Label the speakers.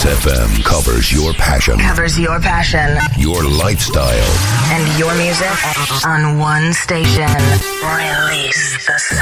Speaker 1: FM covers your passion.
Speaker 2: Covers your passion.
Speaker 1: Your lifestyle.
Speaker 2: And your music on one station. Release the